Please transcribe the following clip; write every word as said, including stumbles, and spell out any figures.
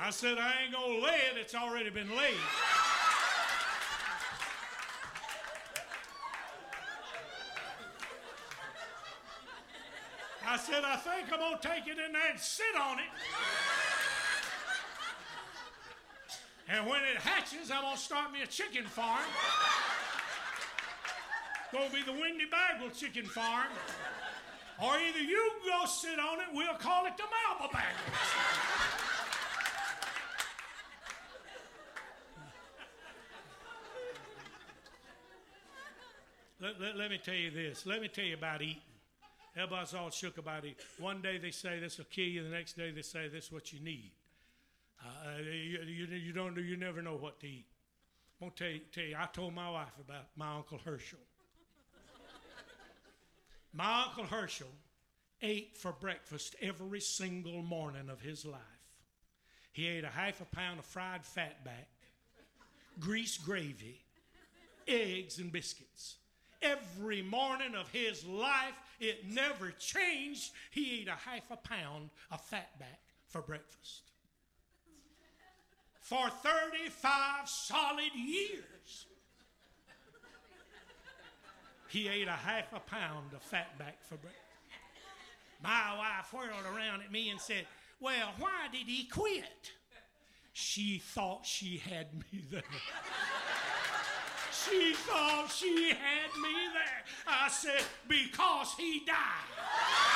I said, I ain't gonna lay it, it's already been laid. I said, I think I'm gonna take it in there and sit on it. And when it hatches, I'm gonna start me a chicken farm. Gonna be the Windy Bagwell chicken farm. Or either you go sit on it, we'll call it the Malva Bagwell. let, let, let me tell you this. Let me tell you about eating. Everybody's all shook about it. One day they say this will kill you. The next day they say this is what you need. Uh, you, you, you don't. You never know what to eat. I'm gonna tell you, tell you. I told my wife about my Uncle Herschel. My Uncle Herschel ate for breakfast every single morning of his life. He ate a half a pound of fried fatback, greased gravy, eggs, and biscuits. Every morning of his life, it never changed. He ate a half a pound of fatback for breakfast. For thirty-five solid years, he ate a half a pound of fatback for breakfast. My wife whirled around at me and said, well, why did he quit? She thought she had me there. She thought she had me there. I said, because he died.